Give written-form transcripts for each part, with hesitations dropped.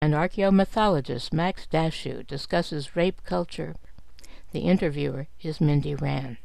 and archaeomythologist Max Dashu discusses rape culture. The interviewer is Mindy Rand.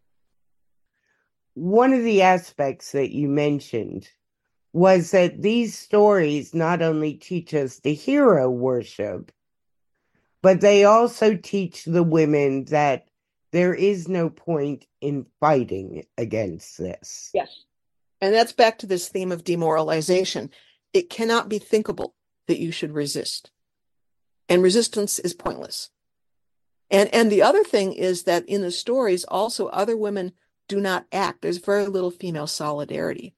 One of the aspects that you mentioned was that these stories not only teach us the hero worship, but they also teach the women that there is no point in fighting against this. Yes. And that's back to this theme of demoralization. It cannot be thinkable that you should resist. And resistance is pointless. And the other thing is that in the stories, also other women do not act. There's very little female solidarity.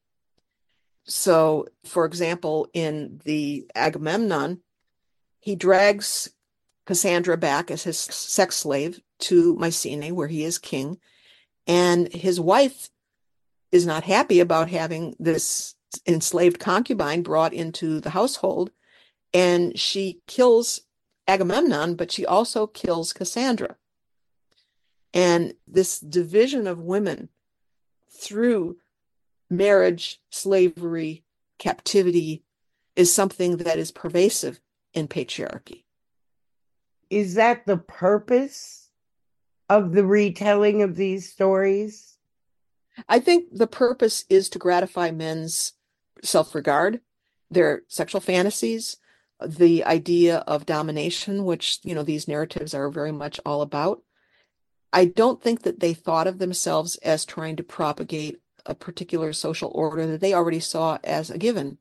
So, for example, in the Agamemnon, he drags Cassandra back as his sex slave to Mycenae, where he is king. And his wife is not happy about having this enslaved concubine brought into the household. And she kills Agamemnon, but she also kills Cassandra. And this division of women through marriage, slavery, captivity is something that is pervasive in patriarchy. Is that the purpose of the retelling of these stories? I think the purpose is to gratify men's self-regard, their sexual fantasies, the idea of domination, which, these narratives are very much all about. I don't think that they thought of themselves as trying to propagate a particular social order that they already saw as a given.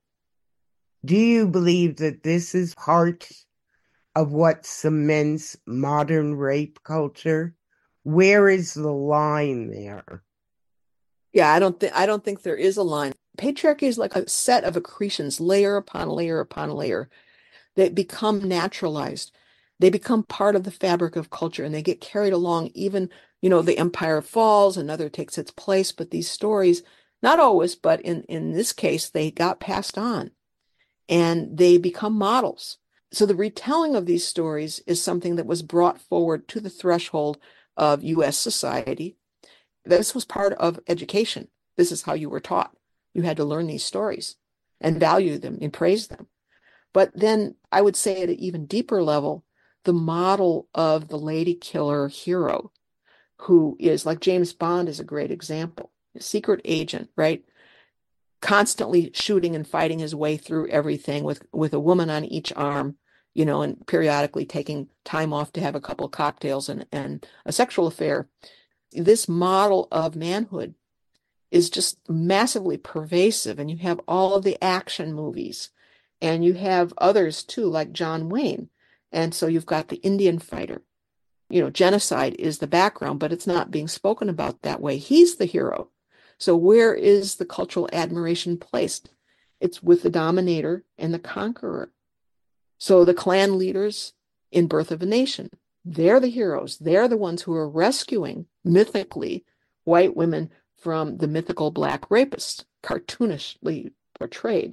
Do you believe that this is part of what cements modern rape culture? Where is the line there? Yeah, I don't think there is a line. Patriarchy is like a set of accretions, layer upon layer upon layer, that become naturalized. They become part of the fabric of culture and they get carried along. Even, the empire falls, another takes its place. But these stories, not always, but in this case, they got passed on and they become models. So the retelling of these stories is something that was brought forward to the threshold of U.S. society. This was part of education. This is how you were taught. You had to learn these stories and value them and praise them. But then I would say at an even deeper level, the model of the lady killer hero, who is like James Bond is a great example, a secret agent, right? Constantly shooting and fighting his way through everything with a woman on each arm, and periodically taking time off to have a couple of cocktails and a sexual affair. This model of manhood is just massively pervasive. And you have all of the action movies. And you have others too, like John Wayne. And so you've got the Indian fighter. Genocide is the background, but it's not being spoken about that way. He's the hero. So where is the cultural admiration placed? It's with the dominator and the conqueror. So the clan leaders in Birth of a Nation, they're the heroes. They're the ones who are rescuing, mythically, white women from the mythical black rapists, cartoonishly portrayed.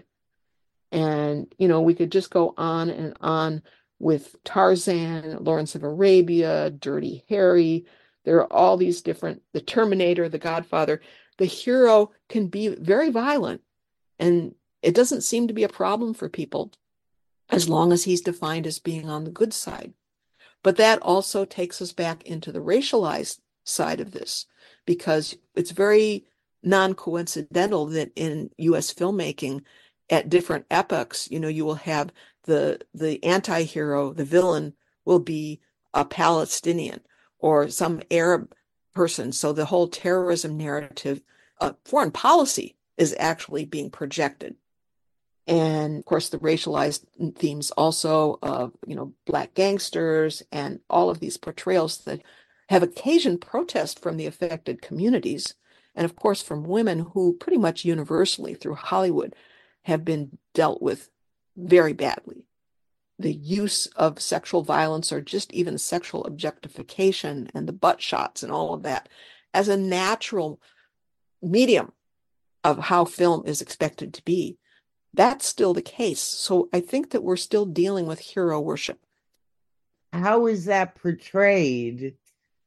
And, we could just go on and on with Tarzan, Lawrence of Arabia, Dirty Harry. There are all these different, the Terminator, the Godfather. The hero can be very violent, and it doesn't seem to be a problem for people as long as he's defined as being on the good side. But that also takes us back into the racialized side of this, because it's very non-coincidental that in U.S. filmmaking, at different epochs, you will have the anti-hero, the villain will be a Palestinian or some Arab person. So the whole terrorism narrative, foreign policy is actually being projected. And of course, the racialized themes also of, Black gangsters and all of these portrayals that have occasioned protest from the affected communities. And of course, from women who pretty much universally through Hollywood have been dealt with very badly. The use of sexual violence or just even sexual objectification and the butt shots and all of that as a natural medium of how film is expected to be. That's still the case. So I think that we're still dealing with hero worship. How is that portrayed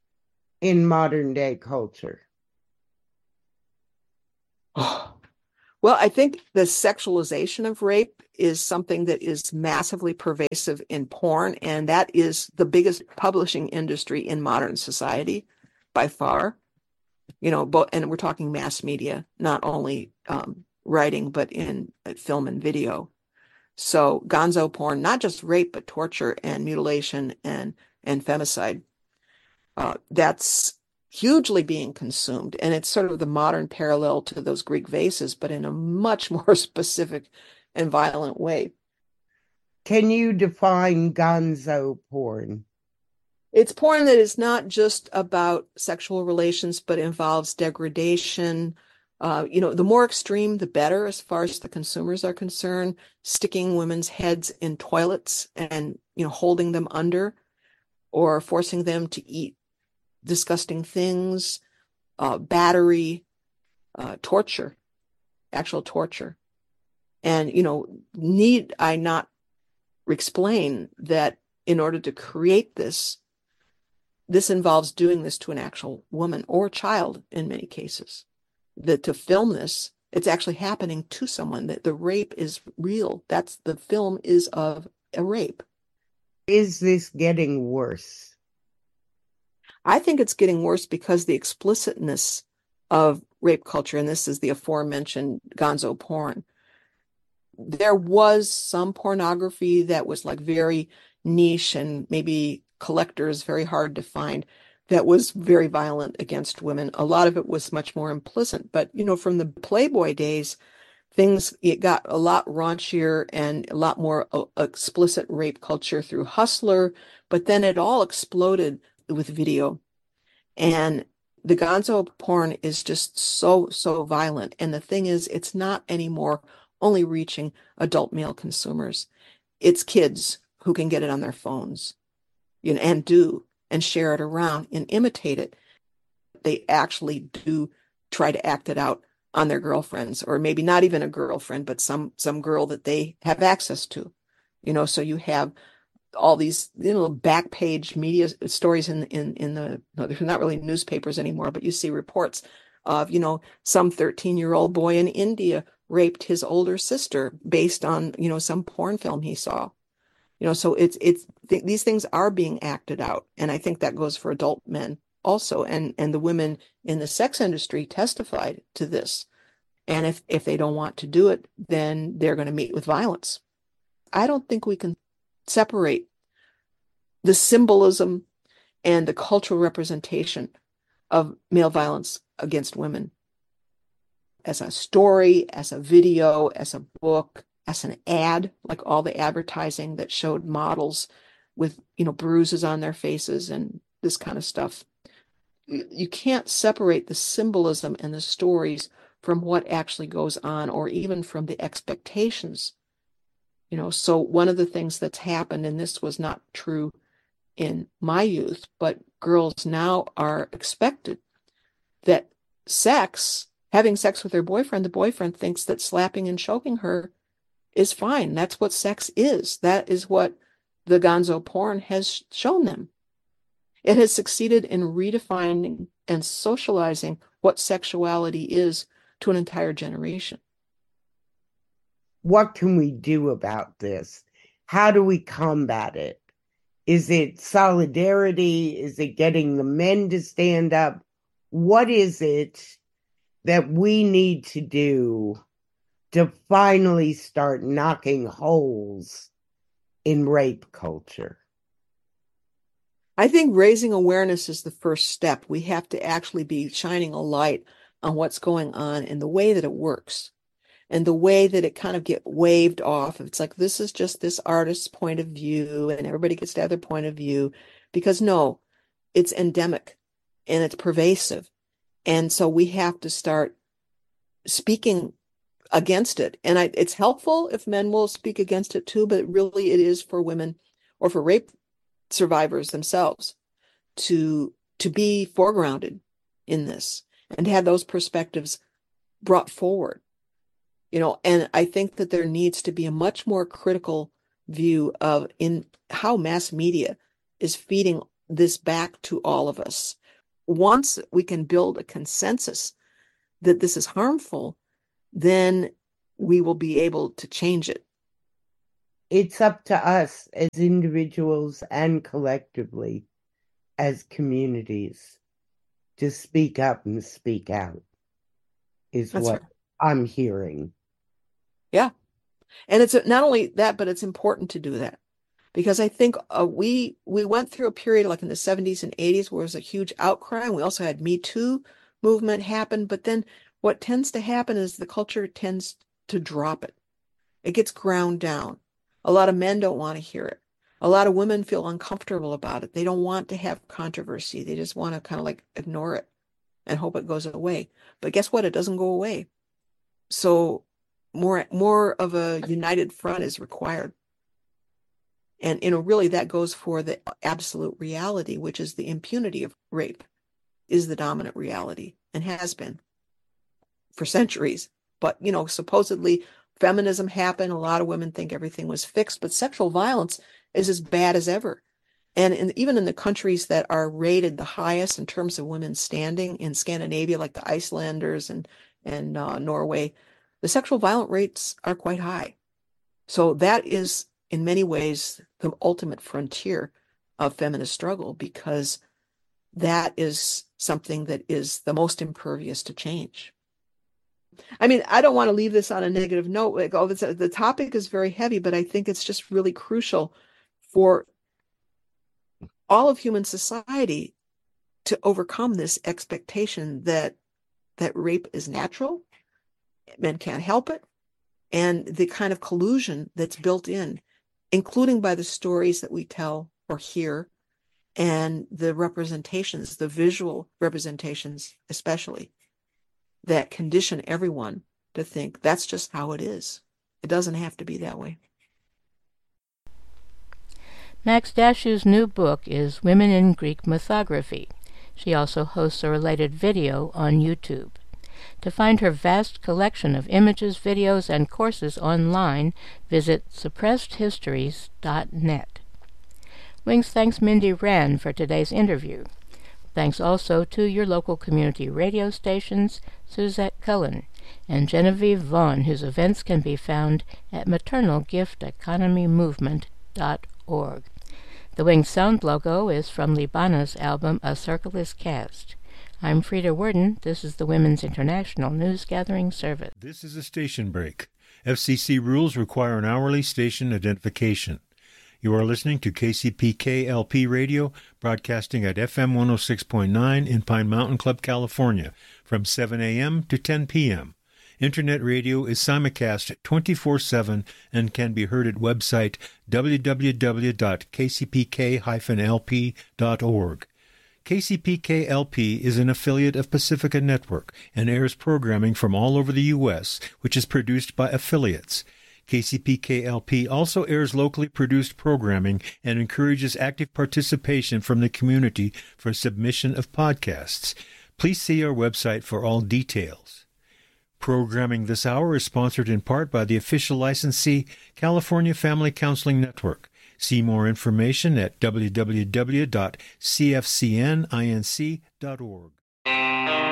in modern day culture? Oh, Well, I think the sexualization of rape is something that is massively pervasive in porn, and that is the biggest publishing industry in modern society by far. And we're talking mass media, not only writing, but in film and video. So gonzo porn, not just rape, but torture and mutilation and femicide. That's hugely being consumed. And it's sort of the modern parallel to those Greek vases, but in a much more specific and violent way. Can you define gonzo porn? It's porn that is not just about sexual relations, but involves degradation. The more extreme, the better as far as the consumers are concerned. Sticking women's heads in toilets and, holding them under, or forcing them to eat disgusting things, battery, torture, actual torture. And, need I not explain that in order to create this involves doing this to an actual woman or child in many cases. That to film this, it's actually happening to someone, that the rape is real. The film is of a rape. Is this getting worse? I think it's getting worse because the explicitness of rape culture, and this is the aforementioned gonzo porn. There was some pornography that was like very niche and maybe collectors, very hard to find, that was very violent against women. A lot of it was much more implicit. But, from the Playboy days, it got a lot raunchier and a lot more explicit rape culture through Hustler, but then it all exploded with video. And the gonzo porn is just so, so violent. And the thing is, it's not anymore only reaching adult male consumers. It's kids who can get it on their phones, and share it around and imitate it. They actually do try to act it out on their girlfriends, or maybe not even a girlfriend, but some girl that they have access to. So you have all these back page media stories in the they're not really newspapers anymore, but you see reports of some 13-year-old boy in India raped his older sister based on some porn film he saw. So these things are being acted out, and I think that goes for adult men also, and the women in the sex industry testified to this. And if they don't want to do it, then they're going to meet with violence. I don't think we can separate the symbolism and the cultural representation of male violence against women as a story, as a video, as a book, as an ad, like all the advertising that showed models with, bruises on their faces and this kind of stuff. You can't separate the symbolism and the stories from what actually goes on, or even from the expectations. So one of the things that's happened, and this was not true in my youth, but girls now are expected that having sex with their boyfriend, the boyfriend thinks that slapping and choking her is fine. That's what sex is. That is what the gonzo porn has shown them. It has succeeded in redefining and socializing what sexuality is to an entire generation. What can we do about this? How do we combat it? Is it solidarity? Is it getting the men to stand up? What is it that we need to do to finally start knocking holes in rape culture? I think raising awareness is the first step. We have to actually be shining a light on what's going on and the way that it works, and the way that it kind of get waved off. It's like, this is just this artist's point of view, and everybody gets to have their point of view, because no, it's endemic and it's pervasive. And so we have to start speaking against it. And it's helpful if men will speak against it too, but really it is for women or for rape survivors themselves to be foregrounded in this and have those perspectives brought forward. And I think that there needs to be a much more critical view of in how mass media is feeding this back to all of us. Once we can build a consensus that this is harmful, then we will be able to change it. It's up to us as individuals and collectively as communities to speak up and speak out, is That's what right. I'm hearing. Yeah. And it's not only that, but it's important to do that. Because I think we went through a period like in the 70s and 80s where there was a huge outcry. And we also had Me Too movement happen. But then what tends to happen is the culture tends to drop it. It gets ground down. A lot of men don't want to hear it. A lot of women feel uncomfortable about it. They don't want to have controversy. They just want to kind of like ignore it and hope it goes away. But guess what? It doesn't go away. So more of a united front is required. And, really that goes for the absolute reality, which is the impunity of rape is the dominant reality and has been for centuries. But, supposedly feminism happened. A lot of women think everything was fixed, but sexual violence is as bad as ever. And even in the countries that are rated the highest in terms of women's standing in Scandinavia, like the Icelanders and Norway, the sexual violence rates are quite high. So that is in many ways the ultimate frontier of feminist struggle, because that is something that is the most impervious to change. I mean, I don't want to leave this on a negative note. Like, the topic is very heavy, but I think it's just really crucial for all of human society to overcome this expectation that rape is natural, men can't help it, and the kind of collusion that's built in, including by the stories that we tell or hear and the representations, the visual representations especially, that condition everyone to think that's just how it is. It doesn't have to be that way. Max Dashu's new book is Women in Greek Mythography. She also hosts a related video on YouTube. To find her vast collection of images, videos, and courses online, visit suppressedhistories.net. Wings thanks Mindy Rand for today's interview. Thanks also to your local community radio stations, Suzette Cullen, and Genevieve Vaughn, whose events can be found at maternalgifteconomymovement.org. The Wings sound logo is from Libana's album A Circle is Cast. I'm Frida Worden. This is the Women's International News Gathering Service. This is a station break. FCC rules require an hourly station identification. You are listening to KCPK-LP Radio, broadcasting at FM 106.9 in Pine Mountain Club, California, from 7 a.m. to 10 p.m. Internet radio is simulcast 24/7 and can be heard at website www.kcpk-lp.org. KCPK-LP is an affiliate of Pacifica Network and airs programming from all over the U.S., which is produced by affiliates. KCPK-LP also airs locally produced programming and encourages active participation from the community for submission of podcasts. Please see our website for all details. Programming this hour is sponsored in part by the official licensee, California Family Counseling Network. See more information at www.cfcninc.org.